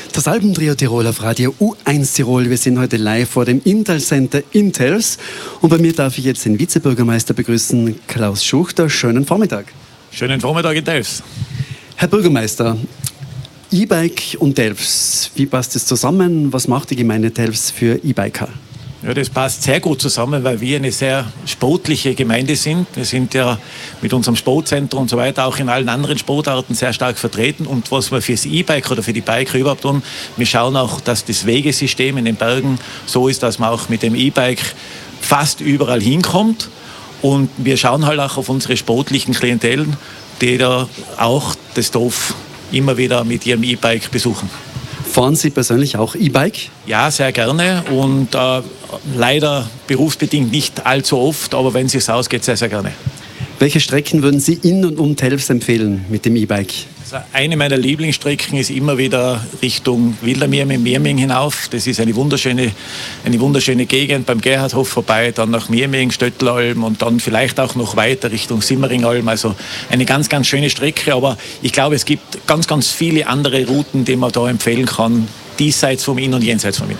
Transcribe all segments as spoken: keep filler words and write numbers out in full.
Das Albentrio Tirol auf Radio U eins Tirol. Wir sind heute live vor dem Intal Center in Telfs. Und bei mir darf ich jetzt den Vizebürgermeister begrüßen, Klaus Schuchter. Schönen Vormittag. Schönen Vormittag in Telfs. Herr Bürgermeister, E-Bike und Telfs, wie passt es zusammen? Was macht die Gemeinde Telfs für E-Biker? Ja, das passt sehr gut zusammen, weil wir eine sehr sportliche Gemeinde sind. Wir sind ja mit unserem Sportzentrum und so weiter auch in allen anderen Sportarten sehr stark vertreten. Und was wir fürs E-Bike oder für die Biker überhaupt tun, wir schauen auch, dass das Wegesystem in den Bergen so ist, dass man auch mit dem E-Bike fast überall hinkommt. Und wir schauen halt auch auf unsere sportlichen Klientelen, die da auch das Dorf immer wieder mit ihrem E-Bike besuchen. Fahren Sie persönlich auch E-Bike? Ja, sehr gerne und äh, leider berufsbedingt nicht allzu oft, aber wenn es sich ausgeht, sehr, sehr gerne. Welche Strecken würden Sie in und um Telfs empfehlen mit dem E-Bike? Also eine meiner Lieblingsstrecken ist immer wieder Richtung Wildermirming, Mirming hinauf. Das ist eine wunderschöne, eine wunderschöne Gegend beim Gerhardhof vorbei, dann nach Mirming, Stöttelalm und dann vielleicht auch noch weiter Richtung Simmeringalm. Also eine ganz, ganz schöne Strecke, aber ich glaube, es gibt ganz, ganz viele andere Routen, die man da empfehlen kann, diesseits vom Inn und jenseits vom Inn.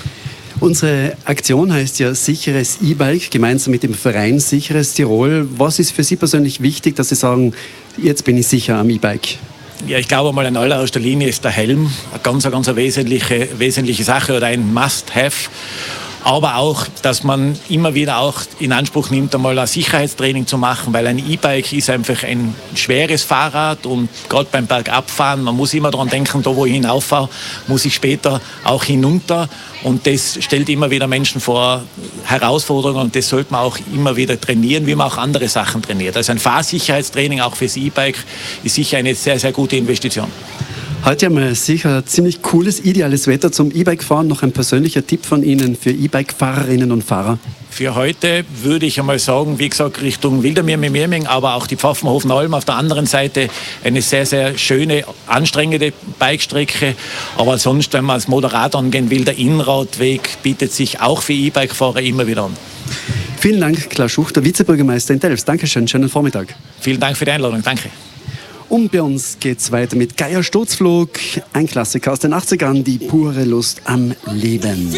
Unsere Aktion heißt ja Sicheres E-Bike, gemeinsam mit dem Verein Sicheres Tirol. Was ist für Sie persönlich wichtig, dass Sie sagen, jetzt bin ich sicher am E-Bike? Ja, ich glaube mal in allererster Linie ist der Helm eine ganz, ganz eine wesentliche, wesentliche Sache oder ein Must-Have. Aber auch, dass man immer wieder auch in Anspruch nimmt, einmal ein Sicherheitstraining zu machen, weil ein E-Bike ist einfach ein schweres Fahrrad und gerade beim Bergabfahren, man muss immer daran denken, da wo ich hinauffahre, muss ich später auch hinunter und das stellt immer wieder Menschen vor Herausforderungen und das sollte man auch immer wieder trainieren, wie man auch andere Sachen trainiert. Also ein Fahrsicherheitstraining auch fürs E-Bike ist sicher eine sehr, sehr gute Investition. Heute haben wir sicher ziemlich cooles, ideales Wetter zum E-Bike-Fahren. Noch ein persönlicher Tipp von Ihnen für E-Bike-Fahrerinnen und Fahrer? Für heute würde ich einmal sagen, wie gesagt, Richtung Wildermirming, Mirming, aber auch die Pfaffenhofen-Alm auf der anderen Seite eine sehr, sehr schöne, anstrengende Bikestrecke. Aber sonst, wenn man als moderat angehen will, der Innradweg bietet sich auch für E-Bike-Fahrer immer wieder an. Vielen Dank, Klaus Schuchter, Vizebürgermeister in Telfs. Dankeschön, schönen Vormittag. Vielen Dank für die Einladung, danke. Und bei uns geht's weiter mit Geier Sturzflug, ein Klassiker aus den achtzigern, die pure Lust am Leben.